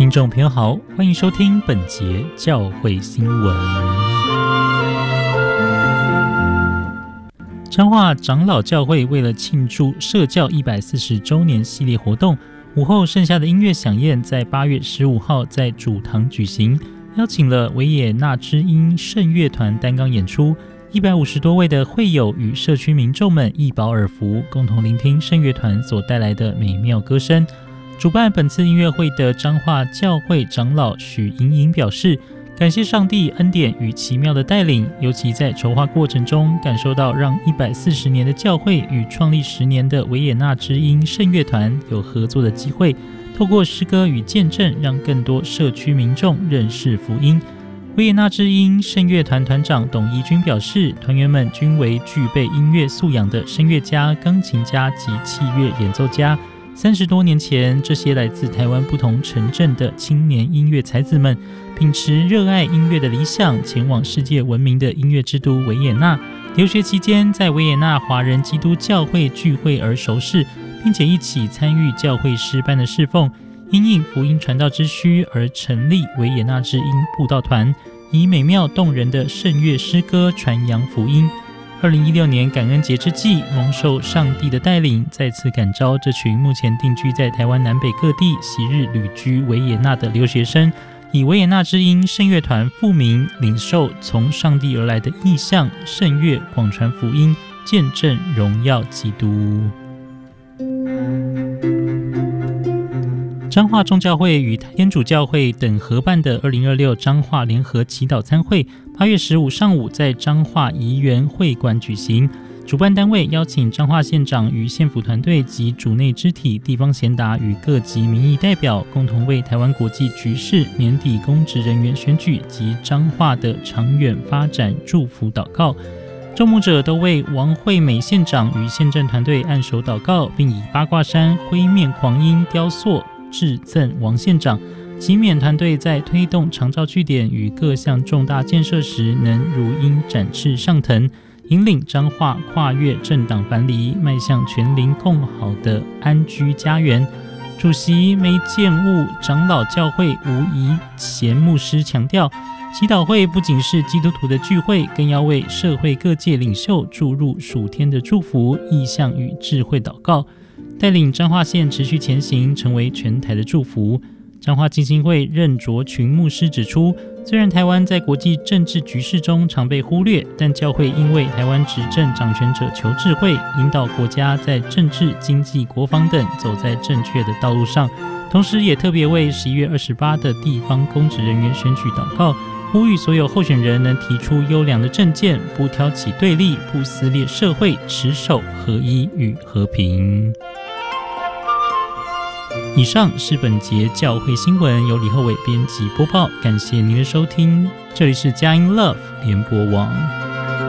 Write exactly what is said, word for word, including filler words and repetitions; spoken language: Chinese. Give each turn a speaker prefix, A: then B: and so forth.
A: 听众朋友好，欢迎收听本节教会新闻。彰化长老教会为了庆祝社教一百四十周年系列活动，午后剩下的音乐响宴在八月十五号在主堂举行，邀请了维也纳之音圣乐团担纲演出，一百五十多位的会友与社区民众们一饱耳福，共同聆听圣乐团所带来的美妙歌声。主办本次音乐会的彰化教会长老许莹莹表示，感谢上帝恩典与奇妙的带领，尤其在筹划过程中感受到让一百四十年的教会与创立十年的维也纳之音圣乐团有合作的机会，透过诗歌与见证让更多社区民众认识福音。维也纳之音圣乐团团长董怡君表示，团员们均为具备音乐素养的声乐家、钢琴家及器乐演奏家。三十多年前，这些来自台湾不同城镇的青年音乐才子们，秉持热爱音乐的理想，前往世界闻名的音乐之都维也纳。留学期间，在维也纳华人基督教会聚会而熟识，并且一起参与教会诗班的侍奉。因应福音传道之需而成立维也纳之音布道团，以美妙动人的圣乐诗歌传扬福音。二零一六年感恩节之际，蒙受上帝的带领，再次感召这群目前定居在台湾南北各地、昔日旅居维也纳的留学生，以维也纳之音圣乐团复名，领受从上帝而来的意象，圣乐广传福音，见证荣耀基督。彰化众教会与天主教会等合办的二零二六彰化联合祈祷餐会，八月十五上午在彰化怡园会馆举行。主办单位邀请彰化县长与县府团队及主内肢体、地方贤达与各级民意代表，共同为台湾国际局势、年底公职人员选举及彰化的长远发展祝福祷告。众牧者都为王惠美县长与县政团队按手祷告，并以八卦山灰面狂鹰雕塑致赠王县长。祈勉团队在推动长照据点与各项重大建设时，能如鹰展翅上腾，引领彰化跨越政党藩篱，迈向全民共好的安居家园。主席梅建务长老教会吴怡贤牧师强调，祈祷会不仅是基督徒的聚会，更要为社会各界领袖注入属天的祝福、意象与智慧祷告，带领彰化县持续前行，成为全台的祝福。彰化浸信会任卓群牧师指出，虽然台湾在国际政治局势中常被忽略，但教会因为台湾执政掌权者求智慧，引导国家在政治、经济、国防等走在正确的道路上，同时也特别为十一月二十八的地方公职人员选举祷告，呼吁所有候选人能提出优良的政见，不挑起对立，不撕裂社会，持守合一与和平。以上是本节教会新闻，由李厚伟编辑播报，感谢您的收听，这里是佳音 Love 联播网。